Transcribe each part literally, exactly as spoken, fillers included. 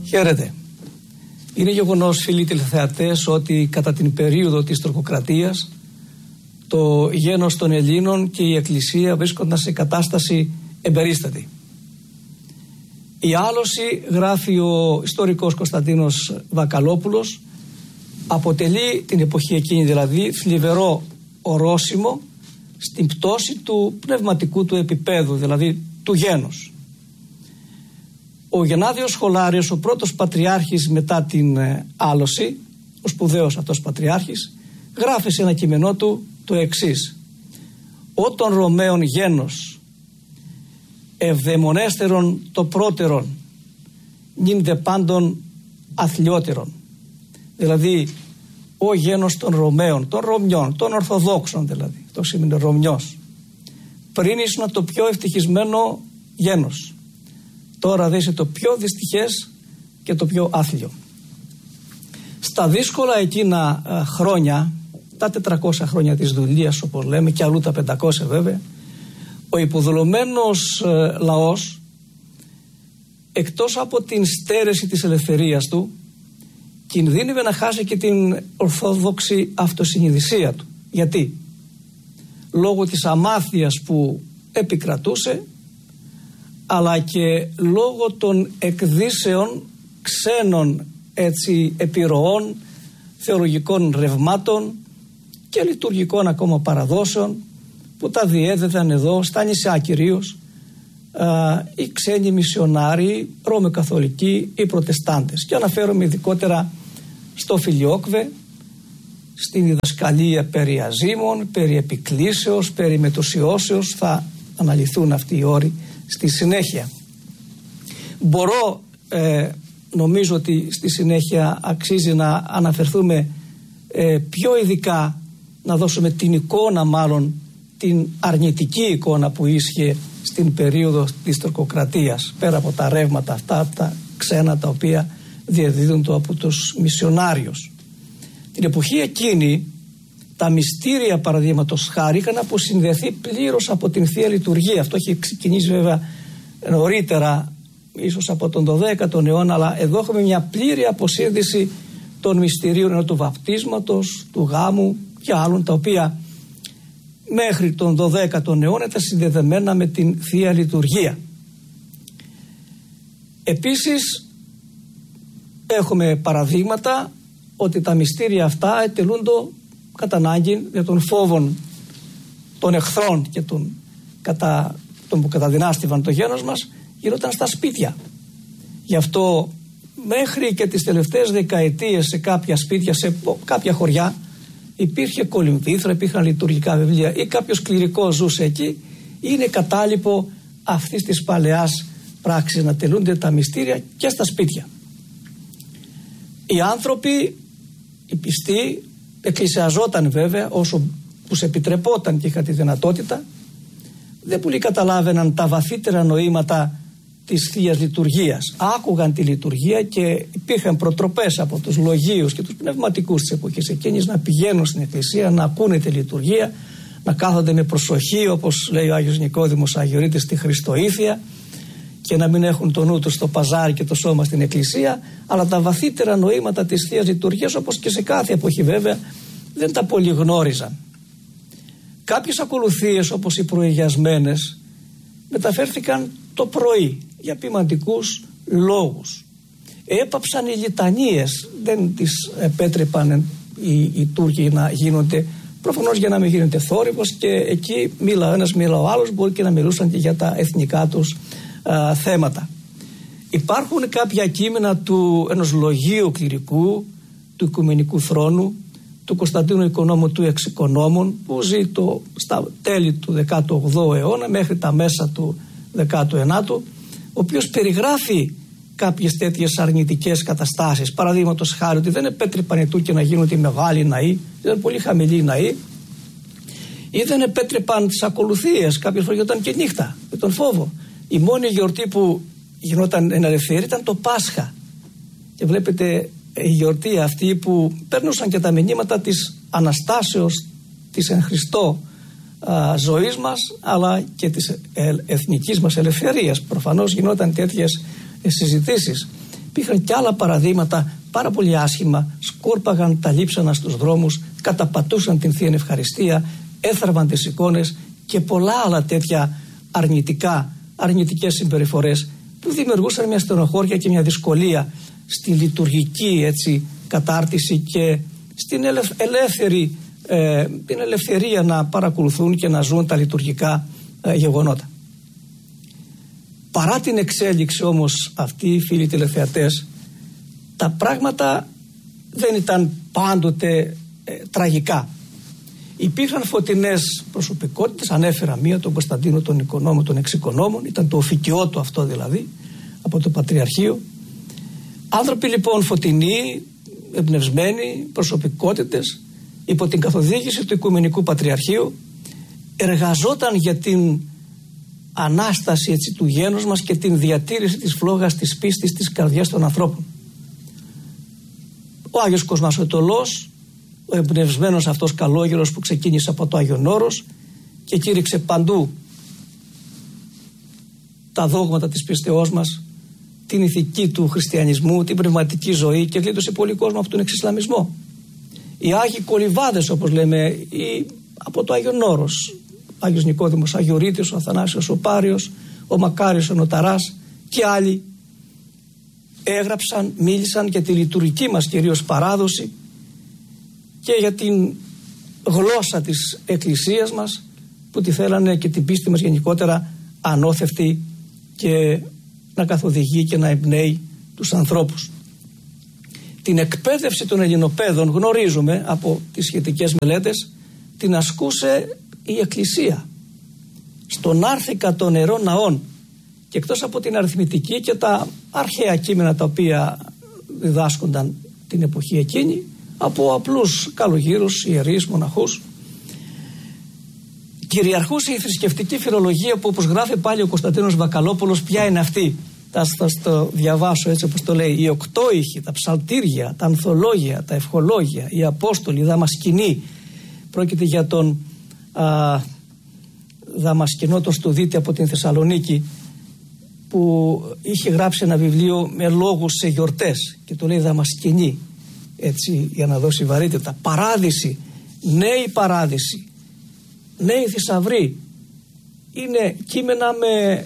Χαίρετε. Είναι γεγονός, φίλοι τηλεθεατές, ότι κατά την περίοδο της τουρκοκρατίας το γένος των Ελλήνων και η Εκκλησία βρίσκονταν σε κατάσταση εμπερίστατη. Η άλωση, γράφει ο ιστορικός Κωνσταντίνος Βακαλόπουλος, αποτελεί την εποχή εκείνη δηλαδή θλιβερό ορόσημο στην πτώση του πνευματικού του επίπεδου, δηλαδή του γένους. Ο Γενάδιος Σχολάριος, ο πρώτος πατριάρχης μετά την ε, άλωση, ο σπουδαίος αυτός πατριάρχης, γράφει σε ένα κείμενό του το εξής: «Ω των Ρωμαίων γένος, ευδαιμονέστερον το πρώτερον, νυν δε πάντων αθλιότερον». Δηλαδή, ο γένος των Ρωμαίων, των Ρωμιών, των Ορθοδόξων δηλαδή, το σημαίνει Ρωμιός, πριν ήσουν το πιο ευτυχισμένο γένος. Τώρα δεν είσαι το πιο δυστυχές και το πιο άθλιο. Στα δύσκολα εκείνα α, χρόνια, τα τετρακόσια χρόνια της δουλείας όπως λέμε και αλλού τα πεντακόσια βέβαια, ο υποδουλωμένος ε, λαός, εκτός από την στέρεση της ελευθερίας του, κινδύνευε να χάσει και την ορθόδοξη αυτοσυνειδησία του. Γιατί? Λόγω της αμάθειας που επικρατούσε, αλλά και λόγω των εκδύσεων ξένων έτσι επιρροών, θεολογικών ρευμάτων και λειτουργικών ακόμα παραδόσεων που τα διέδεδαν εδώ στα νησιά κυρίως οι ξένοι μισιονάριοι, Ρωμαιοκαθολικοί ή Προτεστάντες. Και αναφέρομαι ειδικότερα στο Φιλιόκβε, στην διδασκαλία περί αζήμων, περί επικλήσεως, περί μετουσιώσεως. Θα αναλυθούν αυτοί οι όροι στη συνέχεια. Μπορώ, ε, νομίζω ότι στη συνέχεια αξίζει να αναφερθούμε ε, πιο ειδικά, να δώσουμε την εικόνα, μάλλον την αρνητική εικόνα που ίσχυε στην περίοδο της τουρκοκρατίας, πέρα από τα ρεύματα αυτά, τα ξένα τα οποία διαδίδονται από τους μισιονάριους. Την εποχή εκείνη τα μυστήρια, παραδείγματος χάρη, είχαν αποσυνδεθεί πλήρως από την Θεία Λειτουργία. Αυτό έχει ξεκινήσει βέβαια νωρίτερα, ίσως από τον δωδέκατο αιώνα, αλλά εδώ έχουμε μια πλήρη αποσύνδεση των μυστηρίων, ενώ του βαπτίσματος, του γάμου και άλλων, τα οποία μέχρι τον δωδέκατο αιώνα ήταν συνδεδεμένα με την Θεία Λειτουργία. Επίσης έχουμε παραδείγματα ότι τα μυστήρια αυτά ετελούνται κατά ανάγκη για τον φόβων των εχθρών και των, κατά, των που καταδυνάστευαν το γένος μας, γινόταν στα σπίτια. Γι' αυτό μέχρι και τις τελευταίες δεκαετίες σε κάποια σπίτια, σε κάποια χωριά, υπήρχε κολυμβήθρα, υπήρχαν λειτουργικά βιβλία ή κάποιος κληρικός ζούσε εκεί. Είναι κατάλοιπο αυτής της παλαιάς πράξης να τελούνται τα μυστήρια και στα σπίτια. Οι άνθρωποι, οι πιστοί, εκκλησιαζόταν βέβαια όσο τους επιτρεπόταν και είχαν τη δυνατότητα. Δεν πολύ καταλάβαιναν τα βαθύτερα νοήματα της Θείας Λειτουργίας. Άκουγαν τη λειτουργία και υπήρχαν προτροπές από τους λογίους και τους πνευματικούς της εποχής εκείνης να πηγαίνουν στην εκκλησία, να ακούνε τη λειτουργία, να κάθονται με προσοχή, όπως λέει ο Άγιος Νικόδημος Αγιορείτης, στη Χριστοήθεια, και να μην έχουν το νου τους στο παζάρι και το σώμα στην εκκλησία, αλλά τα βαθύτερα νοήματα της Θείας Λειτουργίας, όπως και σε κάθε εποχή βέβαια, δεν τα πολύ γνώριζαν. Κάποιες ακολουθίες, όπως οι προηγιασμένες, μεταφέρθηκαν το πρωί για ποιμαντικούς λόγους. Έπαψαν οι λιτανίες, δεν τις επέτρεπαν οι, οι Τούρκοι να γίνονται, προφανώς για να μην γίνεται θόρυβος, και εκεί μίλα ο ένας, μίλα ο άλλος, μπορεί και να μιλούσαν και για τα εθνικά τους α, θέματα. Υπάρχουν κάποια κείμενα του ενός λογίου κληρικού του Οικουμενικού Θρόνου, του Κωνσταντίνου Οικονόμου του Εξοικονόμων, που ζει το, στα τέλη του δέκατου όγδοου αιώνα μέχρι τα μέσα του δέκατου ένατου, ο οποίος περιγράφει κάποιες τέτοιες αρνητικές καταστάσεις. Παραδείγματος χάρη, ότι δεν επέτρεπαν οι Τούρκοι να γίνονται μεγάλοι ναοί, ήταν πολύ χαμηλοί ναοί, ή δεν επέτρεπαν τις ακολουθίες, κάποιες φορές γινόταν και νύχτα με τον φόβο. Η μόνη γιορτή που γινόταν εν ελευθερία ήταν το Πάσχα. Και βλέπετε η γιορτή αυτή που περνούσαν και τα μηνύματα της Αναστάσεως, της εν Χριστώ α, ζωής μας, αλλά και της ε, εθνικής μας ελευθερίας. Προφανώς γινόταν τέτοιες ε, συζητήσεις. Υπήρχαν και άλλα παραδείγματα πάρα πολύ άσχημα. Σκόρπαγαν τα λείψανα στους δρόμους, καταπατούσαν την Θεία Ευχαριστία, έθαρβαν τις εικόνες και πολλά άλλα τέτοια αρνητικά, αρνητικές συμπεριφορές που δημιουργούσαν μια στενοχώρια και μια δυσκολία στη λειτουργική έτσι, κατάρτιση και στην ελεύθερη, ε, την ελευθερία να παρακολουθούν και να ζουν τα λειτουργικά ε, γεγονότα. Παρά την εξέλιξη όμως αυτή, φίλοι τηλεθεατές, τα πράγματα δεν ήταν πάντοτε ε, τραγικά. Υπήρχαν φωτεινές προσωπικότητες, ανέφερα μία, τον Κωνσταντίνο τον Οικονόμο των Εξοικονόμων, ήταν το οφικιότο αυτό δηλαδή, από το Πατριαρχείο. Άνθρωποι λοιπόν φωτεινοί, εμπνευσμένοι, προσωπικότητες, υπό την καθοδήγηση του Οικουμενικού Πατριαρχείου, εργαζόταν για την Ανάσταση έτσι, του γένους μας και την διατήρηση της φλόγας της πίστης της καρδιάς των ανθρώπων. Ο Άγιος Κοσμασοτολός, ο εμπνευσμένος αυτός καλόγερος που ξεκίνησε από το Άγιον Όρος και κήρυξε παντού τα δόγματα της πίστεώς μας, την ηθική του χριστιανισμού, την πνευματική ζωή και γλίτωσε πολύ κόσμο από τον εξισλαμισμό. Οι Άγιοι Κολυβάδες όπως λέμε, οι, από το Άγιον Όρος, Άγιος Νικόδημος Αγιορείτης, ο Αθανάσιος ο Πάριος, ο Μακάριος ο Νοταράς και άλλοι έγραψαν, μίλησαν για τη λειτουργική μας κυρίως παράδοση και για την γλώσσα της Εκκλησίας μας που τη θέλανε και την πίστη μας γενικότερα ανώθευτη και να καθοδηγεί και να εμπνέει τους ανθρώπους. Την εκπαίδευση των Ελληνοπαίδων γνωρίζουμε από τις σχετικές μελέτες, την ασκούσε η Εκκλησία στον άρθικα των νερών ναών και εκτός από την αριθμητική και τα αρχαία κείμενα τα οποία διδάσκονταν την εποχή εκείνη από απλούς καλογύρους, ιερείς, μοναχούς, κυριαρχούσε η θρησκευτική φιλολογία που όπως γράφει πάλι ο Κωνσταντίνος Βακαλόπουλος. Ποια είναι αυτή? Θα σας το διαβάσω έτσι όπως το λέει. Οι οκτώηχοι, τα ψαλτήρια, τα ανθολόγια, τα ευχολόγια, οι Απόστολοι, η Δαμασκηνή. Πρόκειται για τον α, Δαμασκηνό τον Στουδίτη από την Θεσσαλονίκη που είχε γράψει ένα βιβλίο με λόγους σε γιορτές και το λέει Δαμασκηνή, έτσι για να δώσει βαρύτητα. Παράδειση, νέη παράδειση, νέοι θησαυροί. Είναι κείμενα με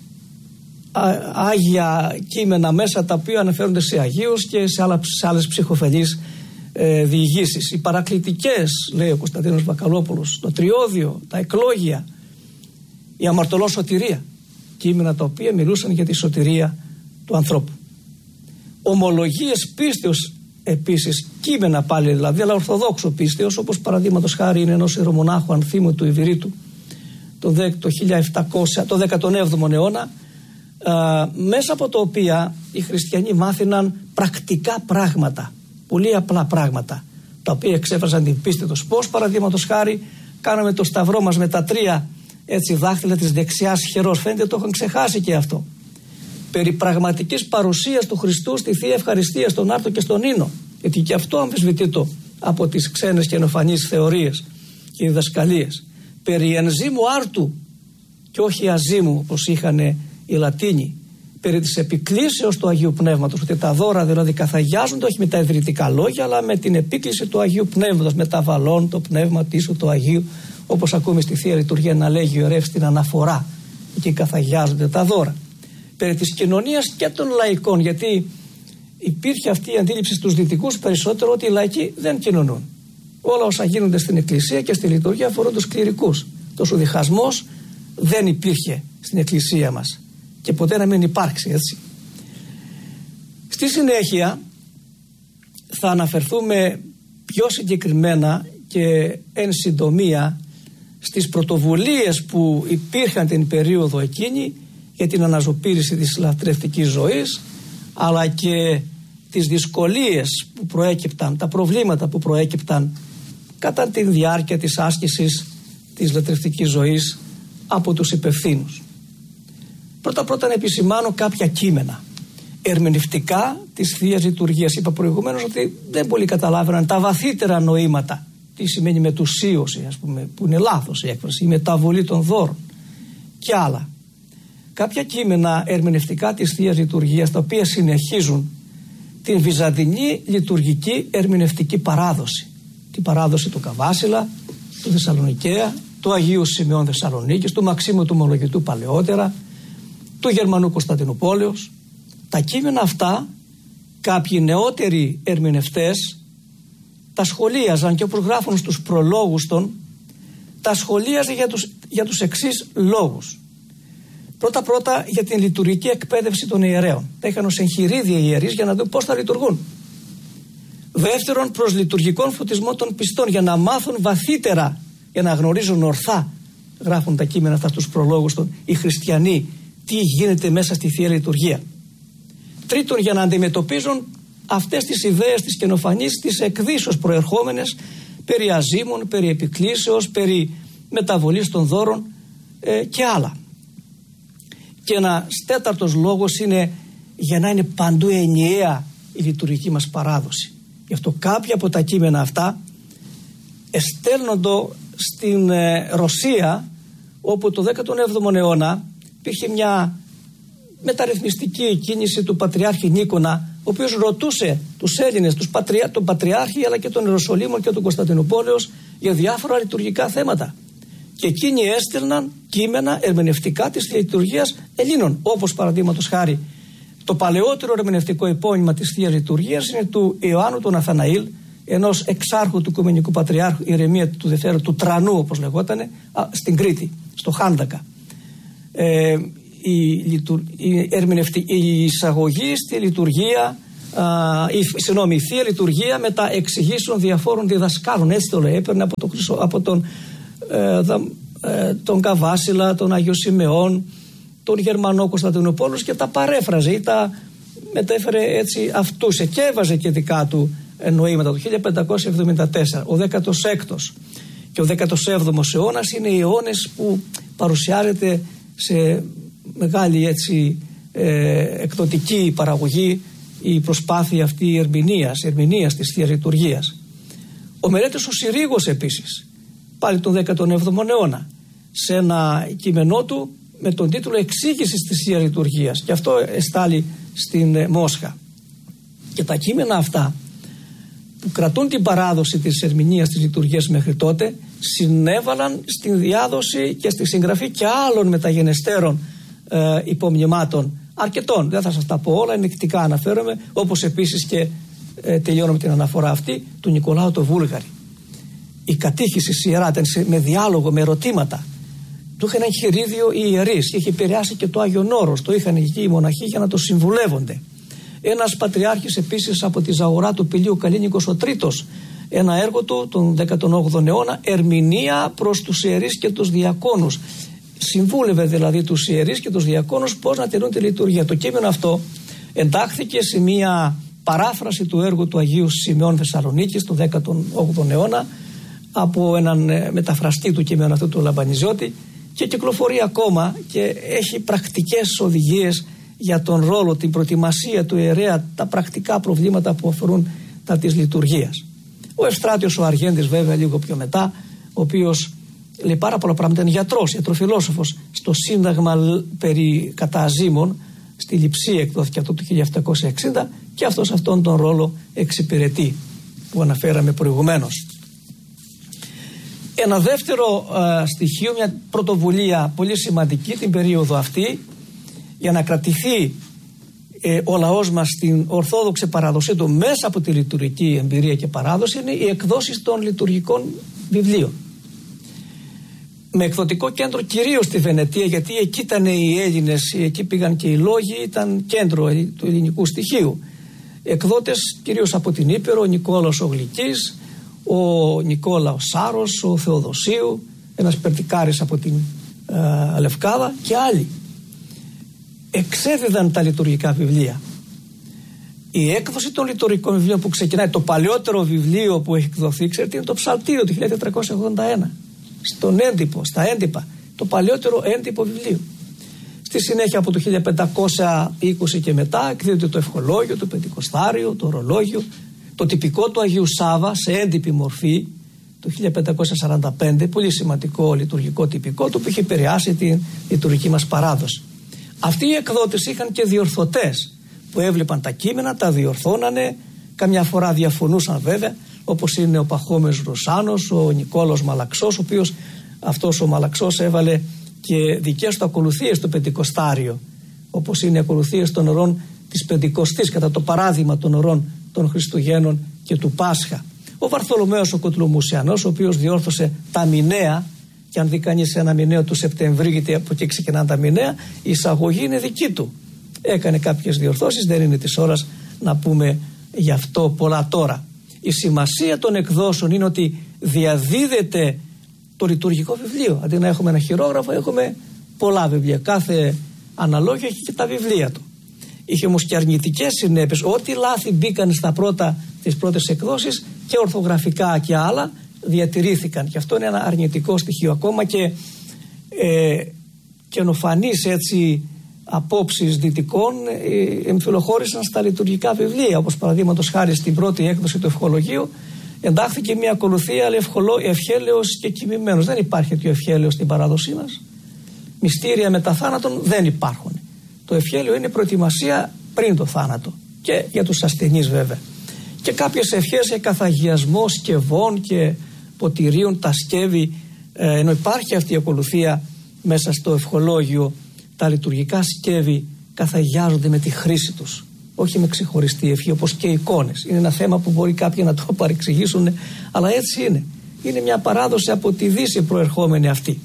α, άγια κείμενα μέσα τα οποία αναφέρονται σε αγίους και σε, άλλα, σε άλλες ψυχοφελείς ε, διηγήσεις. Οι παρακλητικές, λέει ο Κωνσταντίνος Βακαλόπουλος, το τριώδιο, τα εκλόγια, η αμαρτωλό σωτηρία, κείμενα τα οποία μιλούσαν για τη σωτηρία του ανθρώπου. Ομολογίες πίστεως επίσης, κείμενα πάλι δηλαδή, αλλά ορθοδόξο πίστεως, όπως παραδείγματος χάρη είναι ενός ιερομονάχου Ανθίμου του Ιβηρήτου το χίλια επτακόσια, το δέκατον έβδομο αιώνα, α, μέσα από το οποία οι χριστιανοί μάθαιναν πρακτικά πράγματα, πολύ απλά πράγματα, τα οποία εξέφραζαν την πίστη τους. Πώς παραδείγματος χάρη κάναμε το σταυρό μας με τα τρία έτσι δάχτυλα της δεξιάς χερός, φαίνεται το είχαν ξεχάσει και αυτό. Περί πραγματικής παρουσίας του Χριστού στη Θεία Ευχαριστία, στον Άρτο και στον Ίνο, γιατί και αυτό αμφισβητείται από τις ξένες και ενοφανείς θεωρίες και διδασκαλίες. Περί ενζήμου άρτου και όχι αζήμου όπως είχαν οι Λατίνοι. Περί της επικλήσεως του Αγίου Πνεύματος, ότι τα δώρα δηλαδή καθαγιάζονται όχι με τα ιδρυτικά λόγια αλλά με την επίκληση του Αγίου Πνεύματος, με τα βαλών το πνεύμα τίσου του Αγίου, όπως ακούμε στη Θεία Λειτουργία να λέγει ο ιερεύς την αναφορά, εκεί καθαγιάζονται τα δώρα. Περί της κοινωνίας και των λαϊκών, γιατί υπήρχε αυτή η αντίληψη στους δυτικούς περισσότερο ότι οι λαϊκοί δεν κοινωνούν. Όλα όσα γίνονται στην Εκκλησία και στη λειτουργία αφορούν τους κληρικούς. Τόσο ο διχασμός δεν υπήρχε στην Εκκλησία μας και ποτέ να μην υπάρξει, έτσι. Στη συνέχεια θα αναφερθούμε πιο συγκεκριμένα και εν συντομία στις πρωτοβουλίες που υπήρχαν την περίοδο εκείνη για την αναζωπήρηση της λατρευτικής ζωής, αλλά και τις δυσκολίες που προέκυπταν, τα προβλήματα που προέκυπταν κατά τη διάρκεια της άσκησης της λατρευτικής ζωής από τους υπευθύνους. Πρώτα πρώτα να επισημάνω κάποια κείμενα ερμηνευτικά της Θείας Λειτουργίας. Είπα προηγουμένως ότι δεν πολύ καταλάβαιναν τα βαθύτερα νοήματα. Τι σημαίνει μετουσίωση, ας πούμε, που είναι λάθος η έκφραση, η μεταβολή των δώρων και άλλα. κάποια κείμενα ερμηνευτικά της Θείας Λειτουργίας, τα οποία συνεχίζουν την βυζαντινή λειτουργική ερμηνευτική παράδοση. Την παράδοση του Καβάσιλα, του Θεσσαλονικαία, του Αγίου Σημεών Θεσσαλονίκης, του Μαξίμου του Ομολογητού παλαιότερα, του Γερμανού Κωνσταντινούπολεως. Τα κείμενα αυτά κάποιοι νεότεροι ερμηνευτές τα σχολίαζαν, και όπως γράφουν στους προλόγους των, τα σχολίαζε για τους, για τους εξής λόγους. Πρώτα πρώτα για την λειτουργική εκπαίδευση των ιερέων. Τα είχαν ως εγχειρίδια οι ιερείς για να δουν πώς θα λειτουργούν. Δεύτερον, προς λειτουργικών φωτισμό των πιστών, για να μάθουν βαθύτερα, για να γνωρίζουν ορθά, γράφουν τα κείμενα αυτά στους προλόγους των, οι χριστιανοί, τι γίνεται μέσα στη Θεία Λειτουργία. Τρίτον, για να αντιμετωπίζουν αυτές τις ιδέες της καινοφανής, τις εκδίσεως προερχόμενες περί αζήμων, περί επικλήσεως, περί μεταβολής των δώρων ε, και άλλα. Και ένα τέταρτος λόγος είναι για να είναι παντού ενιαία η λειτουργική μας παράδοση. Γι' αυτό κάποια από τα κείμενα αυτά εστέλνοντο στην ε, Ρωσία, όπου το δέκατο έβδομο αιώνα υπήρχε μια μεταρρυθμιστική κίνηση του Πατριάρχη Νίκονα, ο οποίος ρωτούσε τους Έλληνες, τους πατριά, τον Πατριάρχη αλλά και των Ιεροσολύμων και του Κωνσταντινούπολεως για διάφορα λειτουργικά θέματα. Και εκείνοι έστελναν κείμενα ερμηνευτικά της λειτουργίας Ελλήνων, όπως παραδείγματος χάρη το παλαιότερο ερμηνευτικό επώνυμα της Θείας Λειτουργίας είναι του Ιωάννου του Ναθαναήλ, ενός εξάρχου του Οικουμενικού Πατριάρχου Ηρεμία του Δευτέρου, του Τρανού όπως λεγότανε, στην Κρήτη, στο Χάντακα. Ε, η, η, ερμηνευτη, η εισαγωγή στη λειτουργία, α, η, συγγνώμη, η Θεία Λειτουργία με τα εξηγήσεων διαφόρων διδασκάλων, έτσι το λέει, έπαιρνε από, το, από τον, ε, δα, ε, τον Καβάσιλα, τον Αγιο Σημεών, τον Γερμανό Κωνσταντινούπολος και τα παρέφραζε ή τα μετέφερε έτσι αυτούς και έβαζε και δικά του νοήματα. Το χίλια πεντακόσια εβδομήντα τέσσερα ο δέκατος έκτος και ο δέκατος έβδομος αιώνας είναι οι αιώνες που παρουσιάζεται σε μεγάλη έτσι ε, εκδοτική παραγωγή η προσπάθεια αυτή ερμηνείας, ερμηνείας της Θείας Λειτουργίας. Ο μελέτης ο Συρίγος επίσης, πάλι τον δέκατο έβδομο αιώνα, σε ένα κείμενό του με τον τίτλο «Εξήγησης της Θείας Λειτουργίας», και αυτό εστάλει στην Μόσχα. Και τα κείμενα αυτά που κρατούν την παράδοση της ερμηνείας της λειτουργίας μέχρι τότε συνέβαλαν στην διάδοση και στη συγγραφή και άλλων μεταγενεστέρων ε, υπομνημάτων αρκετών. Δεν θα σας τα πω όλα, ενδεικτικά αναφέρομαι, όπως επίσης και ε, τελειώνω με την αναφορά αυτή του Νικολάου το Βούλγαρη. Η κατήχηση ιερά ήταν με διάλογο, με ερωτήματα. Του είχαν εγχειρίδιο οι ιερείς και είχε επηρεάσει και το Άγιον Όρος. Το είχαν εκεί οι μοναχοί για να το συμβουλεύονται. Ένας πατριάρχης επίσης από τη Ζαγορά του Πηλίου, Καλίνικος ο Τρίτος, ένα έργο του τον δέκατο όγδοο αιώνα, ερμηνεία προς τους ιερείς και τους διακόνους. Συμβούλευε δηλαδή τους ιερείς και τους διακόνους πώς να τηρούν τη λειτουργία. Το κείμενο αυτό εντάχθηκε σε μια παράφραση του έργου του Αγίου Σημεών Θεσσαλονίκης του δέκατο όγδοο αιώνα από έναν μεταφραστή του κείμενου αυτού του Λαμπανιζώτη και κυκλοφορεί ακόμα και έχει πρακτικές οδηγίες για τον ρόλο, την προετοιμασία του ιερέα, τα πρακτικά προβλήματα που αφορούν τα της λειτουργίας. Ο Ευστράτιος ο Αργέντης βέβαια λίγο πιο μετά, ο οποίος λέει πάρα πολλά πράγματα, είναι γιατρός, ιατροφιλόσοφος, στο Σύνταγμα περί καταζήμων στη Λειψία εκδόθηκε αυτό το χίλια επτακόσια εξήντα και αυτός αυτόν τον ρόλο εξυπηρετεί που αναφέραμε προηγουμένως. Ένα δεύτερο α, στοιχείο, μια πρωτοβουλία πολύ σημαντική την περίοδο αυτή για να κρατηθεί ε, ο λαός μας στην ορθόδοξη παράδοσή του μέσα από τη λειτουργική εμπειρία και παράδοση είναι οι εκδόσεις των λειτουργικών βιβλίων. Με εκδοτικό κέντρο κυρίως στη Βενετία, γιατί εκεί ήταν οι Έλληνες, εκεί πήγαν και οι λόγοι, ήταν κέντρο του ελληνικού στοιχείου. Εκδότες κυρίως από την Ήπειρο, ο Νικόλαος ο Γλυκής, ο Νικόλαος Σάρος, ο Θεοδοσίου, ένας περτικάρης από την ε, Λευκάδα και άλλοι. Εξέδιδαν τα λειτουργικά βιβλία. Η έκδοση των λειτουργικών βιβλίων που ξεκινάει, το παλαιότερο βιβλίο που έχει εκδοθεί, ξέρετε, είναι το Ψαλτήριο του χίλια τετρακόσια ογδόντα ένα. Στον έντυπο, στα έντυπα, το παλαιότερο έντυπο βιβλίο. Στη συνέχεια από το χίλια πεντακόσια είκοσι και μετά εκδίδεται το Ευχολόγιο, το Πεντηκοστάριο, το Ορολόγιο, το τυπικό του Αγίου Σάβα σε έντυπη μορφή το χίλια πεντακόσια σαράντα πέντε, πολύ σημαντικό λειτουργικό τυπικό του που είχε επηρεάσει την λειτουργική μας παράδοση. Αυτοί οι εκδότες είχαν και διορθωτές που έβλεπαν τα κείμενα, τα διορθώνανε, καμιά φορά διαφωνούσαν βέβαια, όπως είναι ο Παχώμες Ρωσάνος, ο Νικόλαος Μαλαξός, ο οποίος αυτός ο Μαλαξός έβαλε και δικές του ακολουθίες στο Πεντηκοστάριο, όπως είναι οι ακολουθίες των ωρών της Πεντηκοστής κατά το παράδειγμα των ωρών των Χριστουγέννων και του Πάσχα. Ο Βαρθολομαίος ο Κοτλομουσιανός, ο οποίος διόρθωσε τα μηνέα, και αν δει κανείς ένα μηναίο του Σεπτεμβρίου, γιατί από εκεί ξεκινάνε τα μηνέα, η εισαγωγή είναι δική του. Έκανε κάποιες διορθώσεις, δεν είναι της ώρας να πούμε γι' αυτό πολλά τώρα. Η σημασία των εκδόσεων είναι ότι διαδίδεται το λειτουργικό βιβλίο. Αντί να έχουμε ένα χειρόγραφο, έχουμε πολλά βιβλία. Κάθε αναλόγιο έχει και τα βιβλία του. Είχε όμως και αρνητικές συνέπειες. Ό,τι λάθη μπήκαν στα πρώτα, τις πρώτες εκδόσεις και ορθογραφικά και άλλα διατηρήθηκαν. Και αυτό είναι ένα αρνητικό στοιχείο. Ακόμα και ε, καινοφανείς έτσι απόψεις δυτικών ε, εμφυλοχώρησαν στα λειτουργικά βιβλία. Όπως παραδείγματος χάρη στην πρώτη έκδοση του Ευχολογίου εντάχθηκε μια ακολουθία ευχέλαιος και κοιμημένος. Δεν υπάρχει τέτοιο ευχέλαιο στην παράδοσή μας. Μυστήρια μετά θάνατον δεν υπάρχουν. Το ευχέλαιο είναι προετοιμασία πριν το θάνατο και για τους ασθενείς βέβαια. Και κάποιες ευχές για καθαγιασμό σκευών και ποτηρίων τα σκεύη, ε, ενώ υπάρχει αυτή η ακολουθία μέσα στο ευχολόγιο, τα λειτουργικά σκεύη καθαγιάζονται με τη χρήση τους, όχι με ξεχωριστή ευχή, όπως και εικόνες. Είναι ένα θέμα που μπορεί κάποιοι να το παρεξηγήσουν, αλλά έτσι είναι. Είναι μια παράδοση από τη Δύση προερχόμενη αυτή.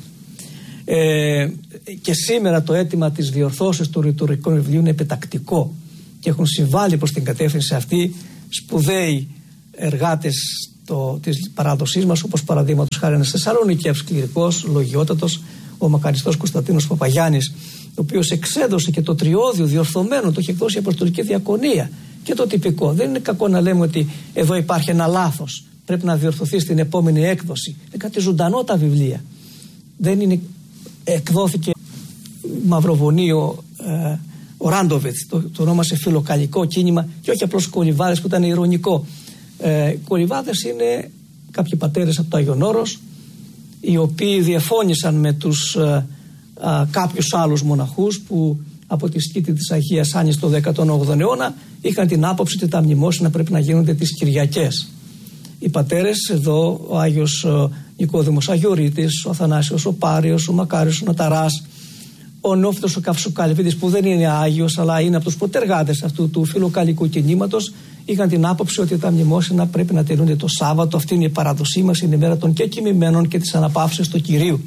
Ε, και σήμερα το αίτημα της διορθώσεως του λειτουργικού βιβλίου είναι επιτακτικό και έχουν συμβάλει προς την κατεύθυνση αυτή σπουδαίοι εργάτες το, της παράδοσής μας, όπως παραδείγματος χάρη ένας Θεσσαλονικιός κληρικός, λογιότατος, ο μακαριστός Κωνσταντίνος Παπαγιάννης, ο οποίος εξέδωσε και το τριώδιο διορθωμένο, το έχει εκδώσει η Αποστολική Διακονία και το τυπικό. Δεν είναι κακό να λέμε ότι εδώ υπάρχει ένα λάθος, πρέπει να διορθωθεί στην επόμενη έκδοση. Είναι κάτι ζωντανό τα βιβλία. Δεν είναι, εκδόθηκε Μαυροβουνίο, ε, ο Ράντοβιτς, το, το ονόμασε φιλοκαλικό κίνημα και όχι απλώς κολυβάδες που ήταν ειρωνικό. Ε, κολυβάδες είναι κάποιοι πατέρες από το Άγιον Όρος, οι οποίοι διαφώνησαν με τους ε, ε, κάποιους άλλους μοναχούς που από τη σκήτη της Αγίας Άννης το δέκατο όγδοο αιώνα είχαν την άποψη ότι τα μνημόσυνα πρέπει να γίνονται τις Κυριακές. Οι πατέρες εδώ, ο Άγιος ε, Νικόδημος Αγιορείτης, ο Αθανάσιος ο Πάριος, ο Μακάριος ο Ναταράς, ο Νεόφυτος ο Καυσοκαλυβίτης, που δεν είναι Άγιος αλλά είναι από τους πρωτεργάτες αυτού του φιλοκαλικού κινήματος, είχαν την άποψη ότι τα μνημόσυνα πρέπει να τελούνται το Σάββατο. Αυτή είναι η παραδοσή μας, είναι η μέρα των και κοιμημένων και της αναπαύσεως του Κυρίου.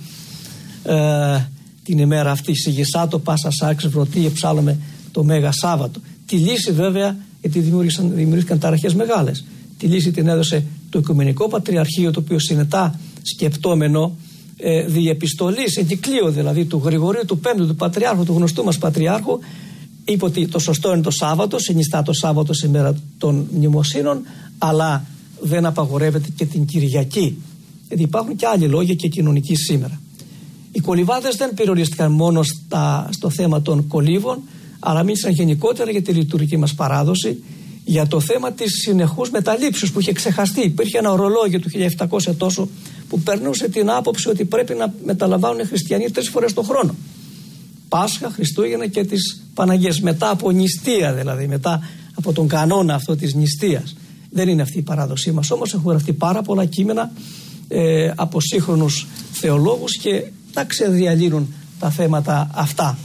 Ε, την ημέρα αυτή, σιγησάτο πάσα σάξ βρωτή εψάλλομαι το Μέγα Σάββατο. Τη λύση βέβαια, γιατί δημιουργήθηκαν ταραχές μεγάλες, τη λύση την έδωσε το Οικουμενικό Πατριαρχείο, το οποίο συνετά σκεπτόμενο ε, διεπιστολής, εγκυκλίου δηλαδή του Γρηγορίου του Πέμπτου, του Πατριάρχου, του γνωστού μας Πατριάρχου, είπε ότι το σωστό είναι το Σάββατο, συνιστά το Σάββατο σε μέρα των μνημοσύνων, αλλά δεν απαγορεύεται και την Κυριακή. Γιατί υπάρχουν και άλλοι λόγοι και κοινωνικοί σήμερα. Οι κολυβάδες δεν περιορίστηκαν μόνο στα, στο θέμα των κολύβων, αλλά μίλησαν γενικότερα για τη λειτουργική μας παράδοση, για το θέμα της συνεχούς μεταλήψεως που είχε ξεχαστεί. Υπήρχε ένα ορολόγιο του χίλια επτακόσια τόσο που περνούσε την άποψη ότι πρέπει να μεταλαμβάνουν οι χριστιανοί τρεις φορές το χρόνο. Πάσχα, Χριστούγεννα και τις Παναγίες, μετά από νηστεία δηλαδή, μετά από τον κανόνα αυτό της νηστείας. Δεν είναι αυτή η παράδοσή μας, όμως έχουν γραφτεί πάρα πολλά κείμενα ε, από σύγχρονους θεολόγους και τα ξεδιαλύνουν τα θέματα αυτά.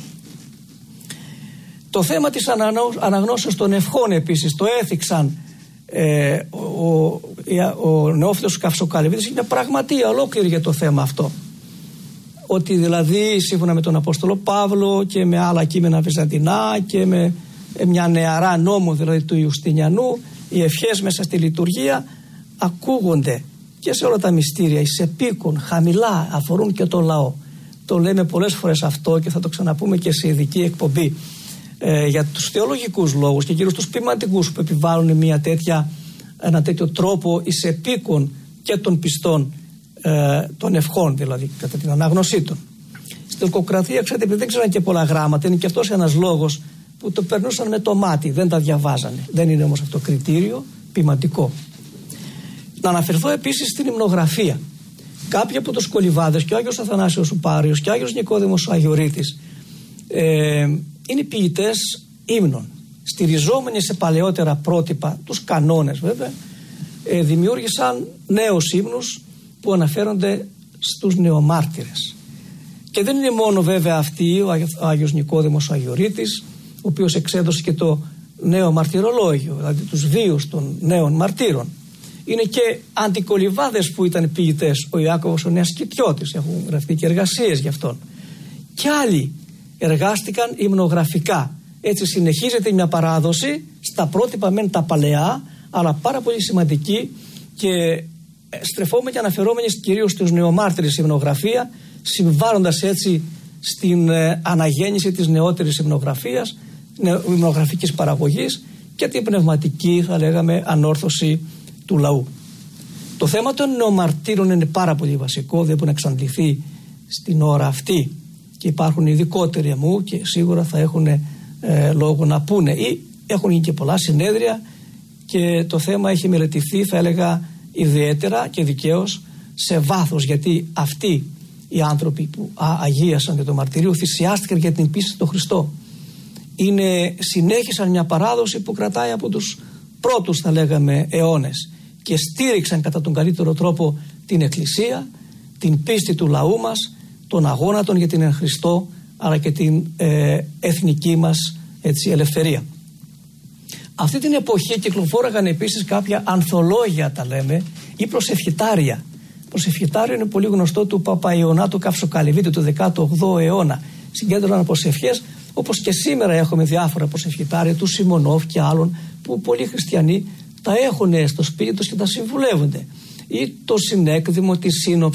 Το θέμα της αναγνώσεως των ευχών επίσης το έθιξαν ε, ο, ο, ο Νεόφυτος Καυσοκαλυβίτης, είναι μια πραγματεία ολόκληρη για το θέμα αυτό. Ότι δηλαδή σύμφωνα με τον Απόστολο Παύλο και με άλλα κείμενα βυζαντινά και με μια νεαρά νόμο δηλαδή του Ιουστινιανού, οι ευχές μέσα στη λειτουργία ακούγονται και σε όλα τα μυστήρια, εις επίκον, χαμηλά, αφορούν και το λαό. Το λέμε πολλές φορές αυτό και θα το ξαναπούμε και σε ειδική εκπομπή ε, για τους θεολογικούς λόγους και κυρίως τους ποιηματικούς που επιβάλλουν μια τέτοια, ένα τέτοιο τρόπο εις επίκον και των πιστών ε, των ευχών, δηλαδή κατά την ανάγνωσή των. Στην τουρκοκρατία, ξέρετε, επειδή δεν ξέραν και πολλά γράμματα, είναι και αυτός ένας λόγος που το περνούσαν με το μάτι, δεν τα διαβάζανε. Δεν είναι όμως αυτό κριτήριο ποιηματικό. Να αναφερθώ επίσης στην υμνογραφία. Κάποιοι από τους κολυβάδες και ο Άγιος Αθανάσιος ο Πάριος και ο Άγιος Νικόδημος ο Αγιορείτης ε, είναι ποιητές ύμνων, στηριζόμενοι σε παλαιότερα πρότυπα, τους κανόνες βέβαια, ε, δημιούργησαν νέους ύμνους που αναφέρονται στους νεομάρτυρες. Και δεν είναι μόνο βέβαια αυτοί, ο Άγιος Νικόδημος ο Αγιορείτης, ο οποίος εξέδωσε και το νέο μαρτυρολόγιο, δηλαδή τους βίους των νέων μαρτύρων. Είναι και αντικολιβάδες που ήταν ποιητές, ο Ιάκωβος ο Νέας Κιτιώτης, έχουν γραφτεί και εργασίες γι' αυτόν. Και άλλοι εργάστηκαν υμνογραφικά. Έτσι συνεχίζεται μια παράδοση στα πρότυπα μεν τα παλαιά, αλλά πάρα πολύ σημαντική, και στρεφόμενοι και αναφερόμενοι κυρίως στους νεομάρτυρες υμνογραφία, συμβάλλοντας έτσι στην ε, αναγέννηση της νεότερης υμνογραφίας, υμνογραφικής παραγωγής και την πνευματική, θα λέγαμε, ανόρθωση του λαού. Το θέμα των νεομαρτύρων είναι πάρα πολύ βασικό, δεν μπορεί να εξαντληθεί στην ώρα αυτή, και υπάρχουν ειδικότεροι μου και σίγουρα θα έχουν ε, λόγο να πούνε, ή έχουν γίνει και πολλά συνέδρια και το θέμα έχει μελετηθεί, θα έλεγα, ιδιαίτερα και δικαίως σε βάθος, γιατί αυτοί οι άνθρωποι που α, αγίασαν για το μαρτυρίο θυσιάστηκαν για την πίστη στον Χριστό. Είναι, συνέχισαν μια παράδοση που κρατάει από τους πρώτους, θα λέγαμε, αιώνες, και στήριξαν κατά τον καλύτερο τρόπο την Εκκλησία, την πίστη του λαού μας, τον αγώνα των για την εν Χριστώ, αλλά και την ε, εθνική μας, έτσι, ελευθερία. Αυτή την εποχή κυκλοφόραγαν επίσης κάποια ανθολόγια, τα λέμε, ή προσευχητάρια. Προσευχητάριο είναι πολύ γνωστό του Παπαϊωνάτου Καυσοκαλυβίτη του δέκατο όγδοο αιώνα. Συγκέντρωναν προσευχές, όπως και σήμερα έχουμε διάφορα προσευχητάρια του Σιμωνόφ και άλλων, που πολλοί χριστιανοί τα έχουν στο σπίτι τους και τα συμβουλεύονται. Ή το συνέκδημο, τη σύνοψη